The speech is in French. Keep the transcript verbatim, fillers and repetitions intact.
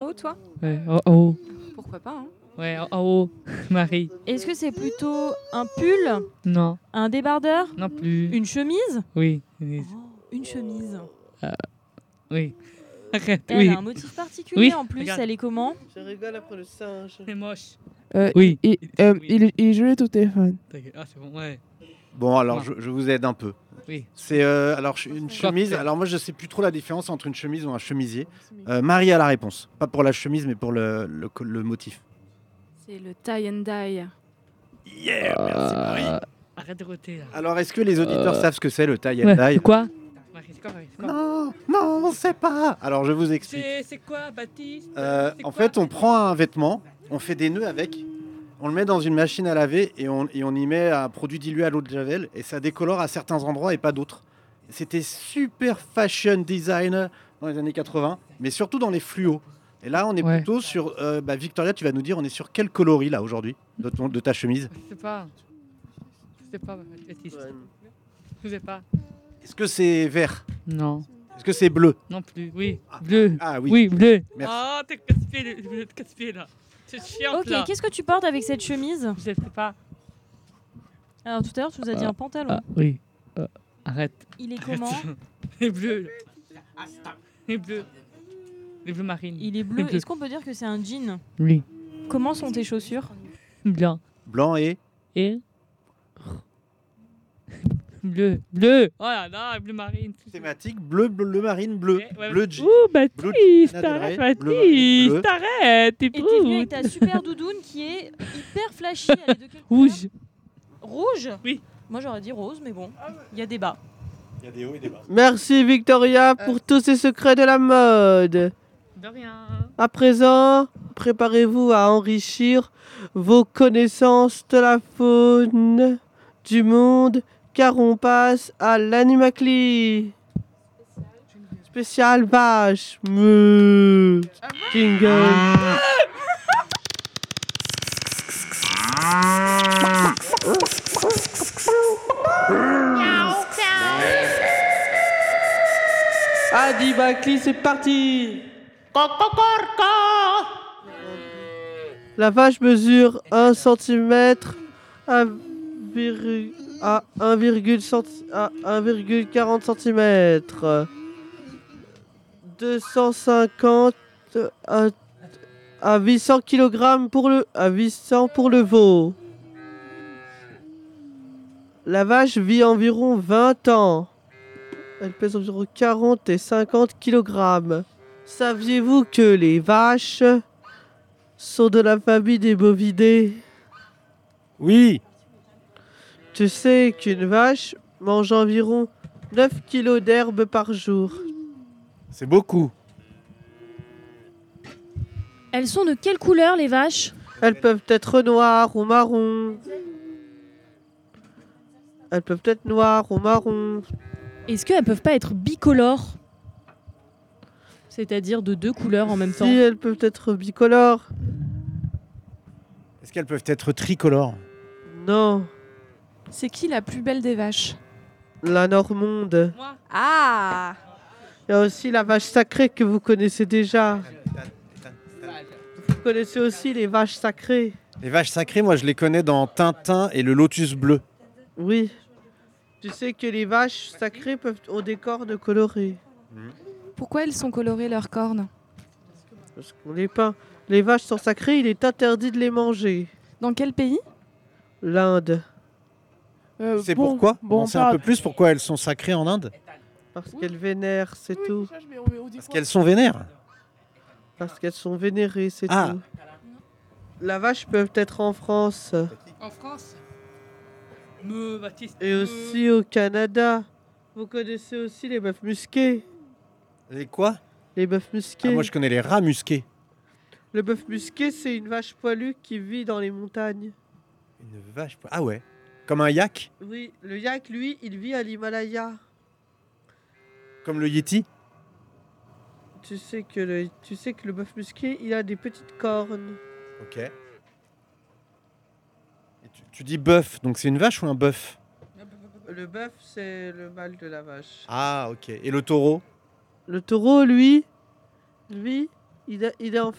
haut, toi? Ouais, en en haut. Pourquoi pas, hein? Ouais, en en haut, Marie. Est-ce que c'est plutôt un pull, Non, un débardeur, non plus. une chemise? Oui, oui. Oh, une chemise. oui. Arrête, Elle oui. a un motif particulier Oui, en plus, regarde. elle est comment? Je rigole après le singe. C'est moche. Euh, Oui. Il, euh, Oui. il, il jouait au téléphone. T'inquiète. Ah, c'est bon, ouais. Bon, alors Non. je, je vous aide un peu. Oui. C'est euh, alors ch- une chemise. Alors moi, je sais plus trop la différence entre une chemise ou un chemisier. Euh, Marie a la réponse. Pas pour la chemise, mais pour le, le, co- le motif. C'est le tie and dye. Yeah, merci Marie. Arrête de roter, là. Alors, est-ce que les auditeurs savent ce que c'est le tie and Ouais, dye? c'est quoi? Marie, c'est quoi, Marie? C'est quoi? Non, non, on sait pas. Alors, je vous explique. C'est c'est quoi, Baptiste? Euh, C'est en quoi? fait, on prend un vêtement, on fait des nœuds avec, on le met dans une machine à laver et on, et on y met un produit dilué à l'eau de javel et ça décolore à certains endroits et pas d'autres. C'était super fashion design dans les années quatre-vingts, mais surtout dans les fluos. Et là, on est Ouais. plutôt sur... euh, bah, Victoria, tu vas nous dire, on est sur quel coloris là aujourd'hui de, ton- de ta chemise? Je sais pas. Je sais pas, Baptiste. Je sais pas. Est-ce que c'est vert? Non, Est-ce que c'est bleu? non plus. Oui, bleu. Ah oui. Oui, bleu. Merci. Ah, t'es casse-pied, vous êtes casse-pied, là. C'est chiant, Ok, là. qu'est-ce que tu portes avec cette chemise? Je sais pas. Alors tout à l'heure, tu nous as dit un pantalon. Ah, oui. Euh, arrête. Il est comment? Les bleus. là. Les bleus. Les bleus marines. Il est bleu. Est-ce qu'on peut dire que c'est un jean? Oui. Comment sont tes chaussures? Blanc. Blanc et... Et bleu. Bleu. Oh là là, bleu marine. Thématique bleu, bleu, bleu marine, bleu. Ouais, ouais. Bleu jean. Ouh, Baptiste, Bleu- arrête, bleu- bleu- Baptiste, bleu. arrête, t'es Et t'es venu avec brute. ta super doudoune qui est hyper flashy. Elle est de quelle couleur? Rouge. Rouge? Oui. Moi j'aurais dit rose, mais bon, il y a débat. Il y a des hauts et des bas. Merci Victoria pour tous ces secrets de la mode. De rien. À présent, préparez-vous à enrichir vos connaissances de la faune du monde, car on passe à l'animacli. Spécial vache. Meuh. Jingle. Animacli, c'est parti. La vache mesure un centimètre à, viru- à un virgule centi- à un virgule quarante centimètres. deux cent cinquante à, à huit cents kilogrammes pour le à huit cents pour le veau. La vache vit environ vingt ans. Elle pèse environ quarante et cinquante kilogrammes. Saviez-vous que les vaches sont de la famille des bovidés? Oui. Tu sais qu'une vache mange environ neuf kilos d'herbe par jour. C'est beaucoup. Elles sont de quelle couleur les vaches? Elles peuvent être noires ou marron. Elles peuvent être noires ou marron. Est-ce qu'elles peuvent pas être bicolores? C'est-à-dire de deux couleurs en même temps. Si, elles peuvent être bicolores. Est-ce qu'elles peuvent être tricolores? Non, C'est qui la plus belle des vaches? la normonde. Moi. Ah! Il y a aussi la vache sacrée que vous connaissez déjà. Vous connaissez aussi les vaches sacrées. Les vaches sacrées, moi je les connais dans Tintin et le Lotus bleu. Oui. Tu sais que les vaches sacrées peuvent ont des cornes colorées. Pourquoi elles sont colorées leurs cornes? Parce qu'on les peint. Les vaches sont sacrées, il est interdit de les manger. Dans quel pays? L'Inde. Euh, C'est bon, pourquoi bon, On sait un pas- peu plus pourquoi elles sont sacrées en Inde? Parce qu'elles vénèrent, c'est tout. Parce qu'elles sont vénères. Parce qu'elles sont vénérées, c'est Ah. tout. La vache peut être en France En France. Me, Baptiste. et me. aussi au Canada. Vous connaissez aussi les bœufs musqués. Les quoi? Les bœufs musqués. Ah, moi je connais les rats musqués. Le bœuf musqué, c'est une vache poilue qui vit dans les montagnes. Une vache. Ah ouais. Comme un yak? Oui, le yak, lui, il vit à l'Himalaya. Comme le yeti? Tu sais que le, tu sais que le bœuf musqué, il a des petites cornes. Ok. Et tu, tu dis bœuf, donc c'est une vache ou un bœuf? Le bœuf, c'est le mâle de la vache. Ah ok. Et le taureau? Le taureau, lui, lui, il, a- il est en